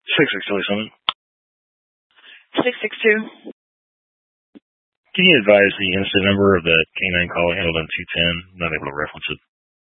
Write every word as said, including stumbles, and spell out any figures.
six six two seven. six six two. Can you advise the incident number of that canine call handled in two ten? I'm not able to reference it.